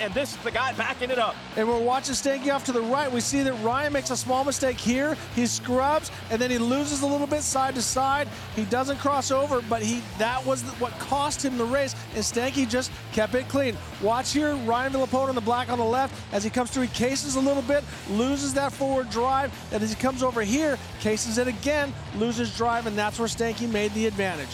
and this is the guy backing it up. And we're watching Stanky off to the right. We see that Ryan makes a small mistake here. He scrubs, and then he loses a little bit side to side. He doesn't cross over, but that was what cost him the race, and Stanky just kept it clean. Watch here, Ryan Villopoto in the black on the left. As he comes through, he cases a little bit, loses that forward drive, and as he comes over here, cases it again, loses drive, and that's where Stanky made the advantage.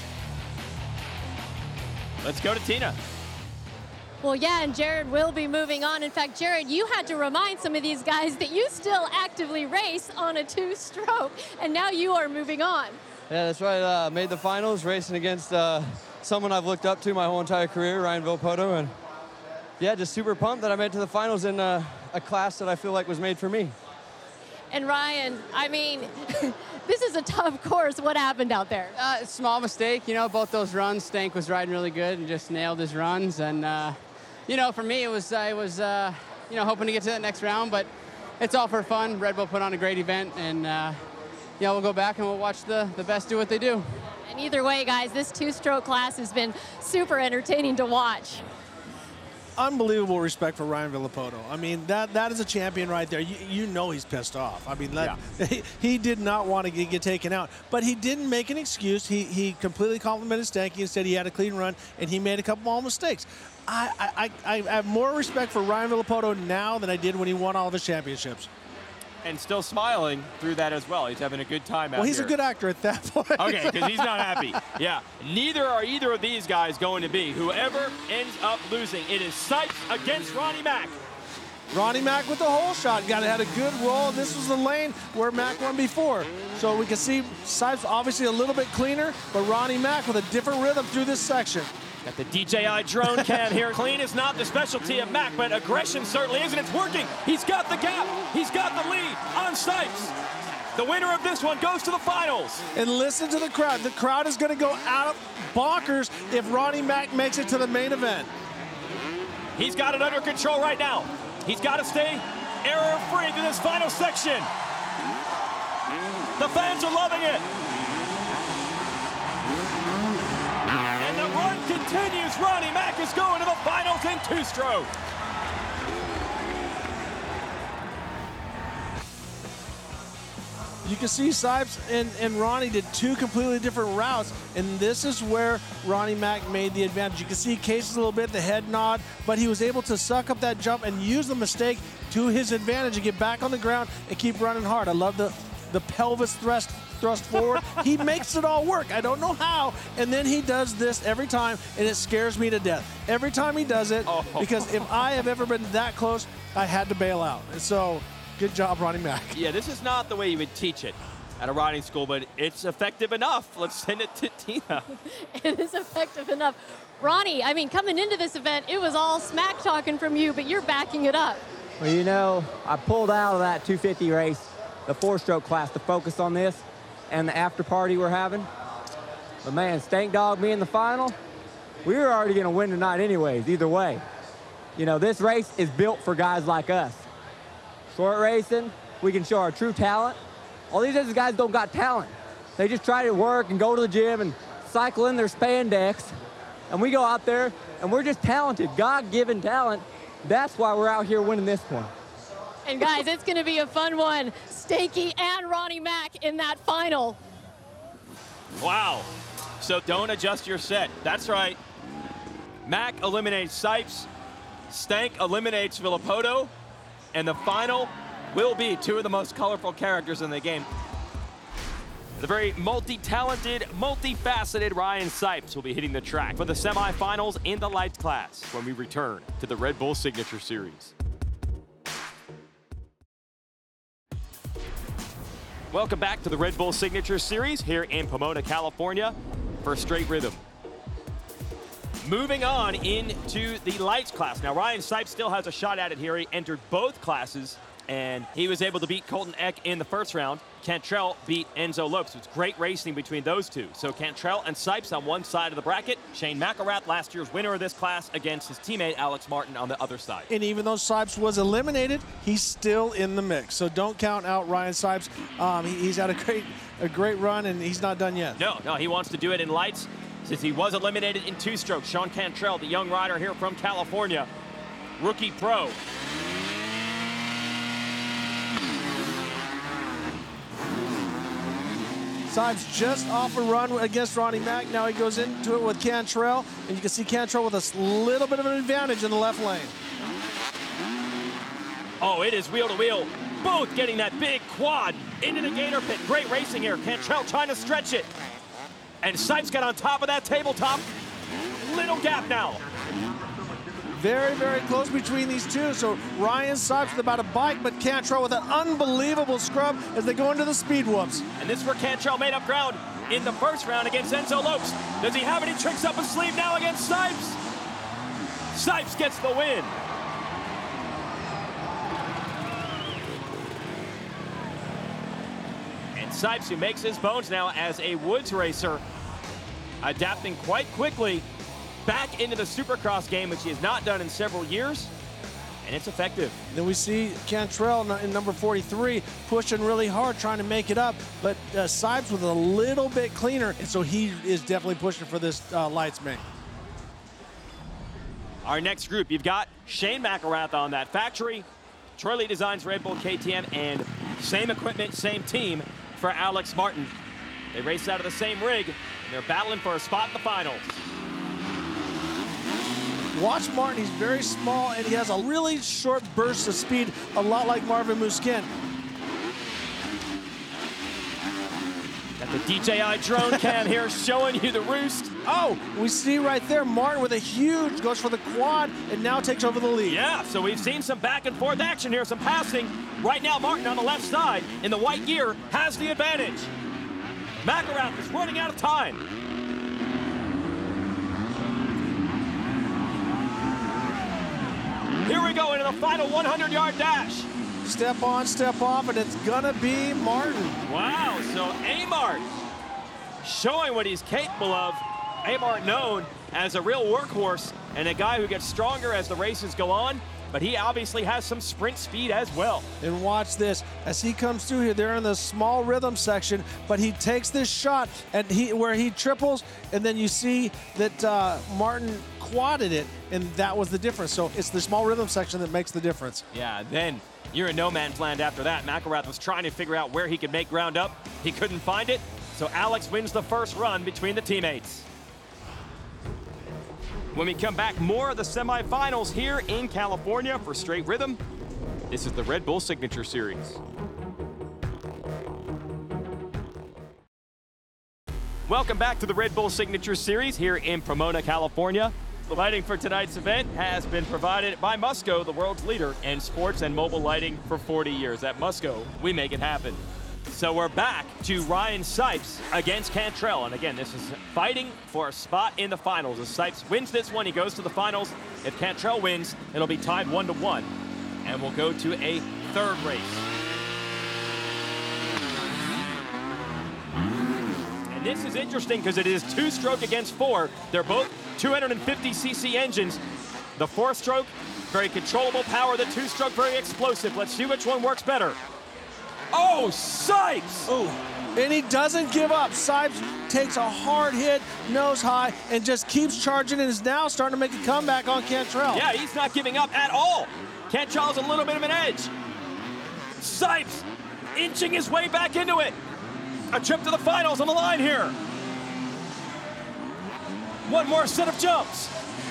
Let's go to Tina. Well, yeah, and Jared will be moving on. In fact, Jared, you had to remind some of these guys that you still actively race on a two-stroke, and now you are moving on. Yeah, that's right. Made the finals, racing against someone I've looked up to my whole entire career, Ryan Villopoto, and yeah, just super pumped that I made it to the finals in a class that I feel like was made for me. And Ryan, I mean, this is a tough course. What happened out there? Small mistake, you know, both those runs, Stank was riding really good and just nailed his runs. And, you know, for me, it was you know, hoping to get to that next round, but it's all for fun. Red Bull put on a great event, and, yeah, we'll go back and we'll watch the best do what they do. And either way, guys, this two-stroke class has been super entertaining to watch. Unbelievable respect for Ryan Villopoto. I mean, that is a champion right there. You know he's pissed off. I mean, he did not want to get taken out, but he didn't make an excuse. He completely complimented Stanky and said he had a clean run, and he made a couple small mistakes. I have more respect for Ryan Villopoto now than I did when he won all of his championships. And still smiling through that as well. He's having a good time out Well, he's here. a good actor at that point. Okay, because he's not happy. Yeah, neither are either of these guys going to be. Whoever ends up losing, it is Sipes against Ronnie Mack. Ronnie Mack with the hole shot. Had a good roll. This was the lane where Mack won before. So we can see Sipes obviously a little bit cleaner, but Ronnie Mack with a different rhythm through this section. Got the DJI drone cam here. Clean is not the specialty of Mack, but aggression certainly is, and it's working. He's got the gap. He's got the lead on Sipes. The winner of this one goes to the finals. And listen to the crowd. The crowd is going to go out bonkers if Ronnie Mack makes it to the main event. He's got it under control right now. He's got to stay error-free through this final section. The fans are loving it. And the run continues. Ronnie Mack is going to the finals in two-stroke. You can see Sipes and Ronnie did two completely different routes, and this is where Ronnie Mack made the advantage. You can see cases a little bit, the head nod, but he was able to suck up that jump and use the mistake to his advantage and get back on the ground and keep running hard. I love the pelvis thrust forward. He makes it all work. I don't know how, and then he does this every time, and it scares me to death. Every time he does it, because if I have ever been that close, I had to bail out. And so, good job, Ronnie Mack. Yeah, this is not the way you would teach it at a riding school, but it's effective enough. Let's send it to Tina. It is effective enough. Ronnie, I mean, coming into this event, it was all smack talking from you, but you're backing it up. Well, you know, I pulled out of that 250 race, the four-stroke class, to focus on this and the after party we're having. But man, Stank Dog, me in the final, we were already going to win tonight anyways, either way. You know, this race is built for guys like us. Short racing, we can show our true talent. All these other guys don't got talent. They just try to work and go to the gym and cycle in their spandex. And we go out there and we're just talented, God-given talent. That's why we're out here winning this one. And guys, it's going to be a fun one. Stanky and Ronnie Mack in that final. Wow. So don't adjust your set. That's right. Mack eliminates Sipes. Stank eliminates Villopoto. And the final will be two of the most colorful characters in the game. The very multi-talented, multifaceted Ryan Sipes will be hitting the track for the semifinals in the lights class when we return to the Red Bull Signature Series. Welcome back to the Red Bull Signature Series here in Pomona, California for Straight Rhythm. Moving on into the lights class. Now, Ryan Sipes still has a shot at it here. He entered both classes, and he was able to beat Colton Eck in the first round. Cantrell beat Enzo Lopes. It's great racing between those two. So Cantrell and Sipes on one side of the bracket. Shane McElrath, last year's winner of this class, against his teammate Alex Martin on the other side. And even though Sipes was eliminated, he's still in the mix. So don't count out Ryan Sipes. He's had a great run, and he's not done yet. No, he wants to do it in lights since he was eliminated in two strokes. Sean Cantrell, the young rider here from California, rookie pro. Sipes just off a run against Ronnie Mack. Now he goes into it with Cantrell, and you can see Cantrell with a little bit of an advantage in the left lane. Oh, it is wheel to wheel. Both getting that big quad into the gator pit. Great racing here. Cantrell trying to stretch it. And Sipes got on top of that tabletop. Little gap now. Very, very close between these two. So Ryan Sipes with about a bike, but Cantrell with an unbelievable scrub as they go into the speed whoops. And this is where Cantrell made up ground in the first round against Enzo Lopes. Does he have any tricks up his sleeve now against Sipes? Sipes gets the win. And Sipes, who makes his bones now as a woods racer, adapting quite quickly back into the Supercross game, which he has not done in several years, and it's effective. Then we see Cantrell in number 43 pushing really hard, trying to make it up, but Sipes with a little bit cleaner, and so he is definitely pushing for this lights main. Our next group, you've got Shane McElrath on that factory, Troy Lee Designs Red Bull KTM, and same equipment, same team for Alex Martin. They race out of the same rig, and they're battling for a spot in the finals. Watch Martin, he's very small and he has a really short burst of speed, a lot like Marvin Musquin. Got the DJI drone cam here showing you the roost. Oh, we see right there, Martin with a huge, goes for the quad and now takes over the lead. Yeah, so we've seen some back and forth action here, some passing. Right now, Martin on the left side in the white gear has the advantage. McElrath is running out of time. Here we go into the final 100-yard dash. Step on, step off, and it's gonna be Martin. Wow, so Amart showing what he's capable of. Amart known as a real workhorse and a guy who gets stronger as the races go on, but he obviously has some sprint speed as well. And watch this, as he comes through here, they're in the small rhythm section, but he takes this shot and where he triples, and then you see that Martin quadded it, and that was the difference. So it's the small rhythm section that makes the difference. Yeah, then you're in no man's land after that. McElrath was trying to figure out where he could make ground up. He couldn't find it, so Alex wins the first run between the teammates. When we come back, more of the semifinals here in California for Straight Rhythm. This is the Red Bull Signature Series. Welcome back to the Red Bull Signature Series here in Pomona, California. The lighting for tonight's event has been provided by Musco, the world's leader in sports and mobile lighting for 40 years. At Musco, we make it happen. So we're back to Ryan Sipes against Cantrell. And again, this is fighting for a spot in the finals. As Sipes wins this one, he goes to the finals. If Cantrell wins, it'll be tied 1-1. And we'll go to a third race. And this is interesting because it is two-stroke against four. They're both 250cc engines. The four-stroke, very controllable power. The two-stroke, very explosive. Let's see which one works better. Oh, Sipes! Oh, and he doesn't give up. Sipes takes a hard hit, nose high, and just keeps charging and is now starting to make a comeback on Cantrell. Yeah, he's not giving up at all. Cantrell's a little bit of an edge. Sipes inching his way back into it. A trip to the finals on the line here. One more set of jumps.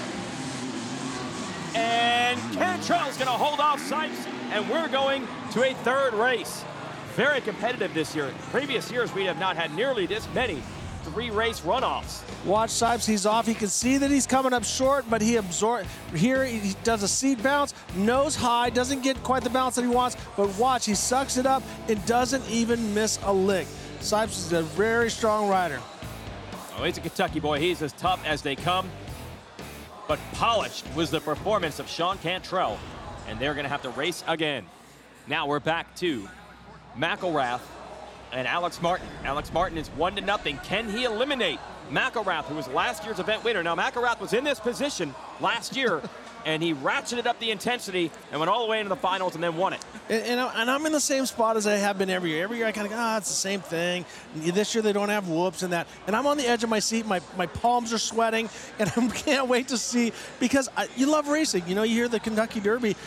And Cantrell's gonna hold off Sipes, and we're going to a third race. Very competitive this year. Previous years, we have not had nearly this many three-race runoffs. Watch Sipes, he's off. He can see that he's coming up short, but he here he does a seat bounce, nose high, doesn't get quite the bounce that he wants, but watch, he sucks it up and doesn't even miss a lick. Sipes is a very strong rider. Oh, he's a Kentucky boy. He's as tough as they come. But polished was the performance of Sean Cantrell, and they're gonna have to race again. Now we're back to McElrath and Alex Martin. Alex Martin is 1-0. Can he eliminate McElrath, who was last year's event winner? Now, McElrath was in this position last year and he ratcheted up the intensity and went all the way into the finals and then won it. And I'm in the same spot as I have been every year. Every year I kind of go, it's the same thing. This year they don't have whoops and that. And I'm on the edge of my seat. My palms are sweating, and I can't wait to see, because you love racing. You know, you hear the Kentucky Derby,